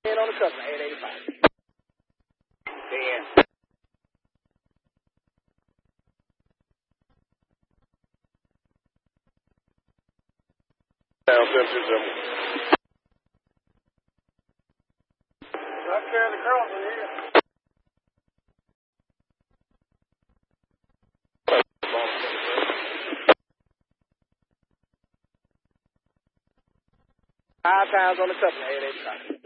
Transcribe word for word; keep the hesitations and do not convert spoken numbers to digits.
In on the customer, eight eighty-five. Dan. Down, seven two seven. I'll carry the girls in here. Five times on the customer, eight eighty-five.